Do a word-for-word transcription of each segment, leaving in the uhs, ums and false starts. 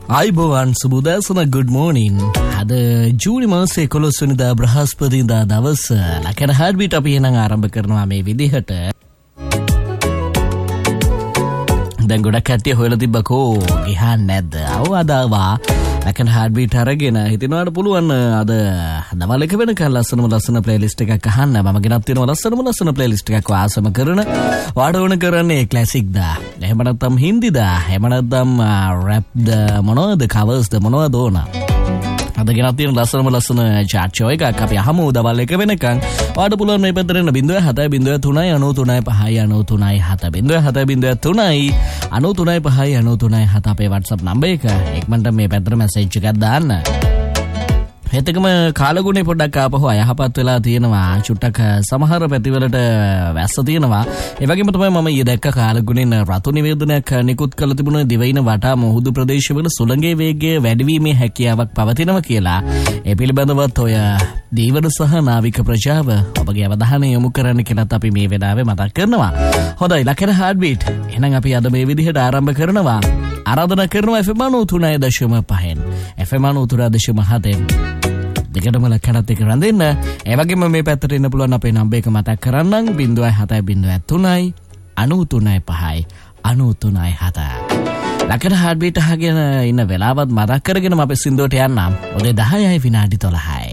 ආයිබෝවන් සුබෝදෑසන good morning. අද ජූනි මාසේ එකොළොස් වෙනිදා බ්‍රහස්පතින්දා දවස ලකන හાર્ට්බීට් අපි එනං ආරම්භ කරනවා මේ විදිහට. දැන් ගොඩක් කට්ටිය හොයලා තිබ්බකෝ ගිහන් නැද්ද? අවු අදාවා ලකන හાર્ට්බීට් අරගෙන හිතනවාට පුළුවන් අද දවල් එක වෙනකන් ලස්සනම ලස්සන ප්ලේලිස්ට් එකක් අහන්න. මම ගෙනත් තියෙනවා ලස්සනම ලස්සන ප්ලේලිස්ට් එකක් වාසම කරන. වාඩ වුණ කරන්නේ ක්ලාසික් දා. එහෙම නැත්නම් හින්දි දා. එහෙම නැත්නම් රැප් ද මොනවද කවර්ස් ද මොනවද ඕන. අද ගෙනත් තියෙන ලස්සනම ලස්සන චාට් ෂෝ එකක් අපි අහමු දවල් එක වෙනකන්. වාඩ පුළුවන් මේ පැත්තට එන්න zero seven zero zero three nine three five nine three seven zero seven zero zero three nine three five nine three seven අපේ WhatsApp නම්බර් එක. එක්මන්ට මේ පැත්තට මැසේජ් එකක් දාන්න. හෙතකම කාලගුණේ පොඩ්ඩක් ආපහු අයහපත් වෙලා තියෙනවා. චුට්ටක් සමහර පැතිවලට වැස්ස තියෙනවා. ඒ වගේම තමයි මම ඊයේ දැක්ක කාලගුණෙන් රතු නිවේදනයක් නිකුත් කළ තිබුණා. දිවයින වටා මුහුදු ප්‍රදේශවල සුළඟේ වේගය වැඩිවීමේ හැකියාවක් පවතිනවා කියලා. ඒ පිළිබඳවත් ඔය දීවර සහ නාවික ප්‍රජාව ඔබගේ අවධානය යොමු කරන්න කියලාත් අපි මේ වෙලාවේ මතක් කරනවා. හොඳයි ලකන හાર્ට්බීට්. එහෙනම් අපි අද මේ විදිහට ආරම්භ කරනවා. ආරාධනා කරනවා F M ninety three point five F M ninety three point seven දෙකටම ලකනත් එක රඳින්න. ඒ වගේම මේ පැත්තට එන්න පුළුවන් අපේ නම්බර් එක මතක් කරන්නම් zero seven zero three nine three five nine three seven. ලකන හાર્ට්බීට් අහගෙන ඉන්න වෙලාවත් මතක් කරගෙන අපි සින්දුවට යන්නම්. ඔතේ දහයයි විනාඩි twelveයි.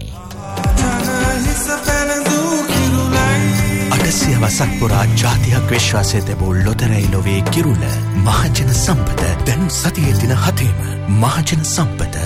අටසිය වසක් පුරා ජාතියක් විශ්වාසය තිබූ ලොතරැයි ලොවේ කිරුළ මහජන සම්පත දැන් සතියේ දින හතේම මහජන සම්පත